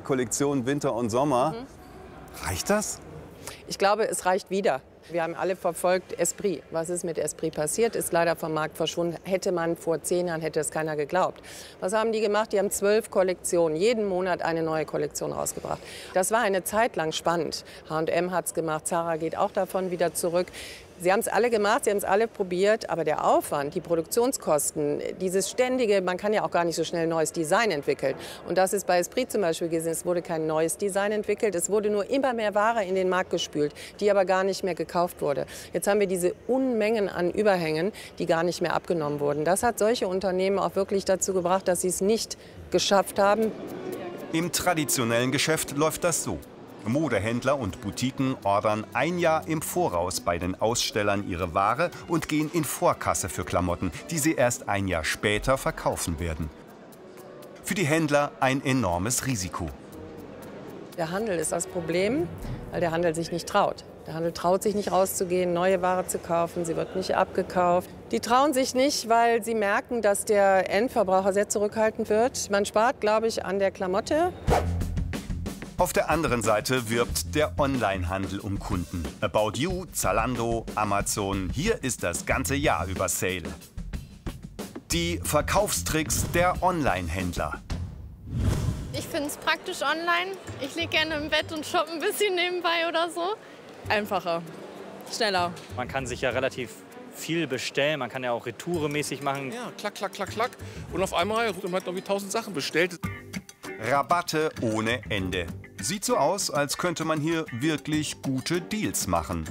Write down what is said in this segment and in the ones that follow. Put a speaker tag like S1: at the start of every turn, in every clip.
S1: Kollektion Winter und Sommer. Reicht das?
S2: Ich glaube, es reicht wieder. Wir haben alle verfolgt Esprit. Was ist mit Esprit passiert? Ist leider vom Markt verschwunden. Hätte man vor 10 Jahren, hätte es keiner geglaubt. Was haben die gemacht? Die haben 12 Kollektionen, jeden Monat eine neue Kollektion rausgebracht. Das war eine Zeit lang spannend. H&M hat es gemacht, Zara geht auch davon wieder zurück. Sie haben es alle gemacht, sie haben es alle probiert, aber der Aufwand, die Produktionskosten, dieses ständige, man kann ja auch gar nicht so schnell ein neues Design entwickeln. Und das ist bei Esprit zum Beispiel gesehen, es wurde kein neues Design entwickelt, es wurde nur immer mehr Ware in den Markt gespült, die aber gar nicht mehr gekauft wurde. Jetzt haben wir diese Unmengen an Überhängen, die gar nicht mehr abgenommen wurden. Das hat solche Unternehmen auch wirklich dazu gebracht, dass sie es nicht geschafft haben.
S1: Im traditionellen Geschäft läuft das so. Modehändler und Boutiquen ordern ein Jahr im Voraus bei den Ausstellern ihre Ware und gehen in Vorkasse für Klamotten, die sie erst ein Jahr später verkaufen werden. Für die Händler ein enormes Risiko.
S2: Der Handel ist das Problem, weil der Handel sich nicht traut. Der Handel traut sich nicht rauszugehen, neue Ware zu kaufen, sie wird nicht abgekauft. Die trauen sich nicht, weil sie merken, dass der Endverbraucher sehr zurückhaltend wird. Man spart, glaube ich, an der Klamotte.
S1: Auf der anderen Seite wirbt der Onlinehandel um Kunden. About You, Zalando, Amazon, hier ist das ganze Jahr über Sale. Die Verkaufstricks der Onlinehändler.
S3: Ich finde es praktisch online. Ich liege gerne im Bett und shoppe ein bisschen nebenbei oder so. Einfacher, schneller.
S4: Man kann sich ja relativ viel bestellen, man kann ja auch retouremäßig machen.
S5: Ja, klack, klack, klack, klack. Und auf einmal hat man noch wie 1000 Sachen bestellt.
S1: Rabatte ohne Ende. Sieht so aus, als könnte man hier wirklich gute Deals machen.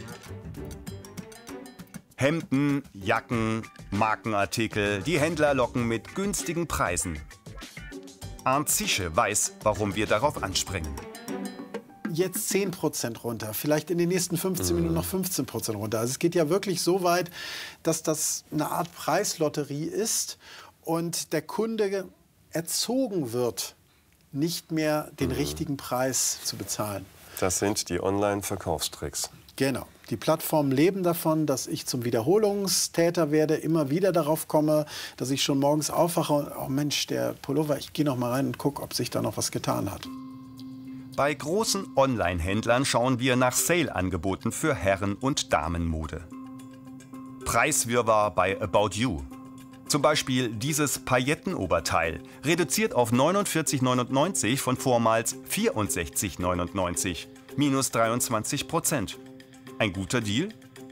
S1: Hemden, Jacken, Markenartikel, die Händler locken mit günstigen Preisen. Arndt Ziesche weiß, warum wir darauf anspringen.
S6: Jetzt 10% runter, vielleicht in den nächsten 15 Minuten noch 15% runter. Also es geht ja wirklich so weit, dass das eine Art Preislotterie ist und der Kunde erzogen wird, nicht mehr den richtigen Preis zu bezahlen.
S7: Das sind die Online-Verkaufstricks.
S6: Genau. Die Plattformen leben davon, dass ich zum Wiederholungstäter werde, immer wieder darauf komme, dass ich schon morgens aufwache und, oh Mensch, der Pullover, ich gehe noch mal rein und gucke, ob sich da noch was getan hat.
S1: Bei großen Online-Händlern schauen wir nach Sale-Angeboten für Herren- und Damenmode. Preiswirrwarr bei About You. Zum Beispiel dieses Paillettenoberteil, reduziert auf 49,99 von vormals 64,99, minus 23%. Ein guter Deal?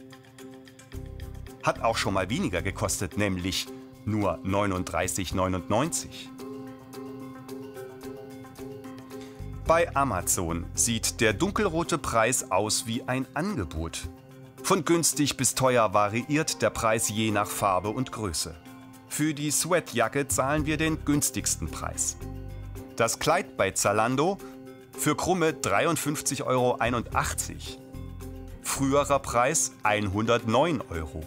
S1: Hat auch schon mal weniger gekostet, nämlich nur 39,99. Bei Amazon sieht der dunkelrote Preis aus wie ein Angebot. Von günstig bis teuer variiert der Preis je nach Farbe und Größe. Für die Sweatjacke zahlen wir den günstigsten Preis. Das Kleid bei Zalando für krumme 53,81 €. Früherer Preis 109 €.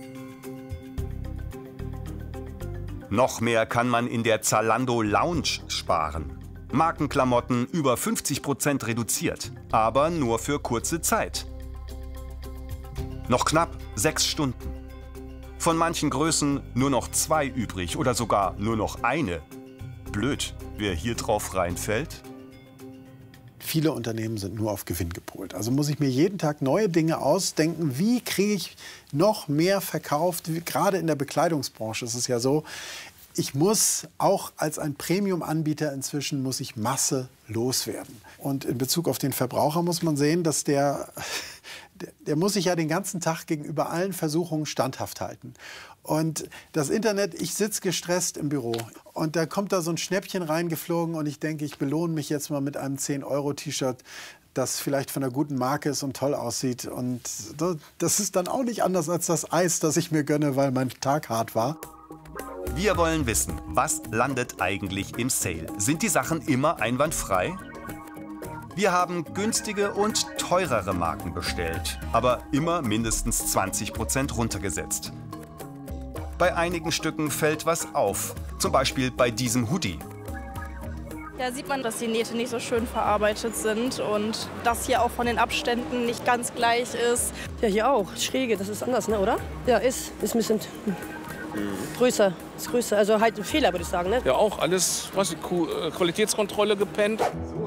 S1: Noch mehr kann man in der Zalando Lounge sparen. Markenklamotten über 50% reduziert, aber nur für kurze Zeit. Noch knapp 6 Stunden. Von manchen Größen nur noch 2 übrig oder sogar nur noch eine. Blöd, wer hier drauf reinfällt.
S6: Viele Unternehmen sind nur auf Gewinn gepolt. Also muss ich mir jeden Tag neue Dinge ausdenken. Wie kriege ich noch mehr verkauft? Gerade in der Bekleidungsbranche ist es ja so, ich muss auch als ein Premium-Anbieter inzwischen muss ich Masse loswerden. Und in Bezug auf den Verbraucher muss man sehen, dass der muss sich ja den ganzen Tag gegenüber allen Versuchungen standhaft halten. Und das Internet, ich sitze gestresst im Büro und da kommt da so ein Schnäppchen reingeflogen und ich denke, ich belohne mich jetzt mal mit einem 10-Euro-T-Shirt, das vielleicht von einer guten Marke ist und toll aussieht. Und das ist dann auch nicht anders als das Eis, das ich mir gönne, weil mein Tag hart war.
S1: Wir wollen wissen, was landet eigentlich im Sale? Sind die Sachen immer einwandfrei? Wir haben günstige und teurere Marken bestellt, aber immer mindestens 20% runtergesetzt. Bei einigen Stücken fällt was auf, zum Beispiel bei diesem Hoodie.
S8: Da sieht man, dass die Nähte nicht so schön verarbeitet sind und dass hier auch von den Abständen nicht ganz gleich ist.
S9: Ja, hier auch. Schräge, das ist anders, ne, oder? Ja, ist ein bisschen größer. Ist größer. Also halt ein Fehler, würde ich sagen. Ne?
S5: Ja, auch alles, was Qualitätskontrolle gepennt.
S1: So